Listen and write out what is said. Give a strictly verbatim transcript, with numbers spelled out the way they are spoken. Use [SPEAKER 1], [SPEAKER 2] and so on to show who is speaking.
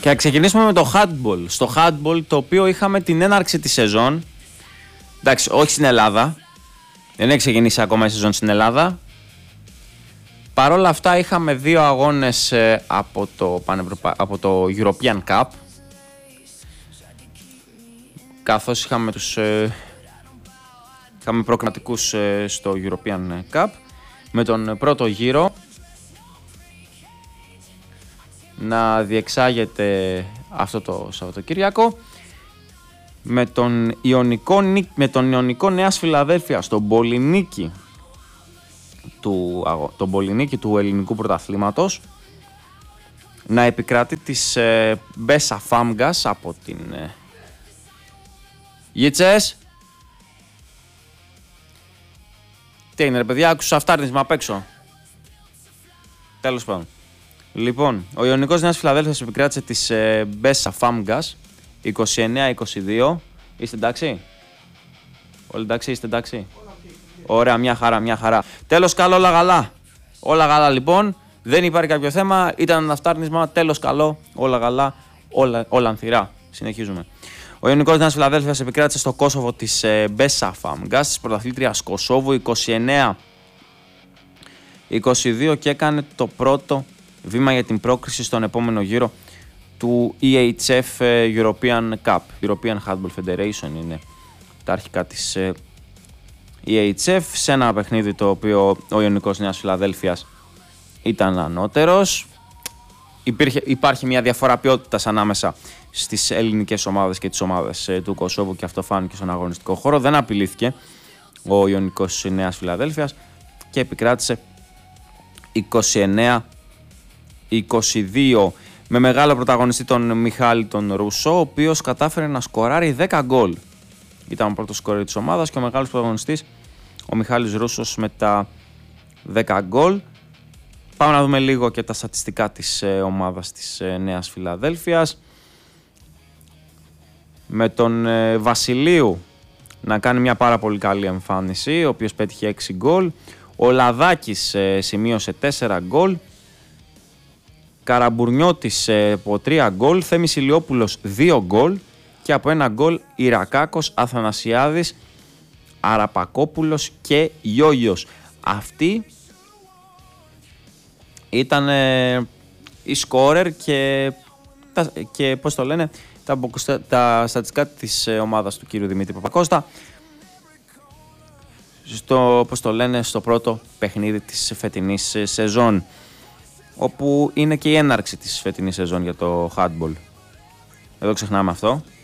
[SPEAKER 1] Και θα ξεκινήσουμε με το handball. Στο handball, το οποίο είχαμε την έναρξη της σεζόν. Εντάξει, όχι στην Ελλάδα. Δεν έχει ξεκινήσει ακόμα η σεζόν στην Ελλάδα. Παρ' όλα αυτά είχαμε δύο αγώνες ε, από, το Πανευρωπα... από το European Cup. Καθώς είχαμε τους ε, είχαμε προκριματικούς ε, στο European Cup. Με τον πρώτο γύρο να διεξάγεται αυτό το Σαββατοκύριακο με τον Ιωνικό, με τον Ιωνικό Νέας Φιλαδέλφειας στον Πολυνίκη του, τον Πολυνίκη του ελληνικού πρωταθλήματος να επικρατεί της ε, Μπέσα Φάμγκας από την ε, Γίτσες. Τι έγινε ρε παιδιά, άκουσα αυτάρνισμα απ' έξω. Τέλος πάντων. Λοιπόν, ο Ιωνικός Νέας Φιλαδέλφειας επικράτησε της ε, Μπέσα Φάμγκας είκοσι εννέα είκοσι δύο. Είστε εντάξει? Όλοι εντάξει, είστε εντάξει? Ωραία, μια χαρά, μια χαρά. Τέλος καλό, όλα καλά. Όλα καλά λοιπόν, δεν υπάρχει κάποιο θέμα, ήταν ένα αυτάρνισμα, τέλος καλό, όλα καλά, όλα, όλα ανθυρά. Συνεχίζουμε. Ο Ιωνικός Νέας Φιλαδέλφειας επικράτησε στο Κόσοβο της ε, Μπέσα Φάμγκας, της πρωταθλήτριας Κωσόβου είκοσι εννέα είκοσι δύο και έκανε το πρώτο βήμα για την πρόκριση στον επόμενο γύρο του ι έιτς εφ European Cup. European Handball Federation είναι τα αρχικά της ι έιτς εφ, σε ένα παιχνίδι το οποίο ο Ιωνικός Νέας Φιλαδέλφειας ήταν ανώτερος. Υπήρχε, υπάρχει μια διαφορά ποιότητας ανάμεσα στις ελληνικές ομάδες και τις ομάδες του Κωσόβου και αυτό φάνηκε στον αγωνιστικό χώρο. Δεν απειλήθηκε ο Ιωνικός Νέας Φιλαδέλφειας και επικράτησε είκοσι εννέα είκοσι δύο με μεγάλο πρωταγωνιστή τον Μιχάλη τον Ρούσο, ο οποίος κατάφερε να σκοράρει δέκα γκολ. Ήταν ο πρώτος σκορέρ της ομάδας και ο μεγάλος πρωταγωνιστής ο Μιχάλης Ρούσος με τα δέκα γκολ. Πάμε να δούμε λίγο και τα στατιστικά της ε, ομάδας της ε, Νέας Φιλαδέλφειας. Με τον ε, Βασιλείου να κάνει μια πάρα πολύ καλή εμφάνιση, ο οποίος πέτυχε έξι γκολ. Ο Λαδάκης ε, σημείωσε τέσσερα γκολ. Καραμπουρνιώτης ε, από τρία γκολ. Θέμης Ηλιόπουλος δύο γκολ. Και από ένα γκολ Ιρακάκος, Αθανασιάδης, Αραπακόπουλος και Γιώγιος. Αυτοί ήταν ε, οι σκόρερ και, τα, και πώς το λένε, τα, τα στατιστικά της ε, ομάδας του κύριου Δημήτρη Παπακώστα στο, πώς το λένε, στο πρώτο παιχνίδι της φετινής ε, σεζόν, όπου είναι και η έναρξη της φετινής σεζόν για το handball. Εδώ ξεχνάμε αυτό.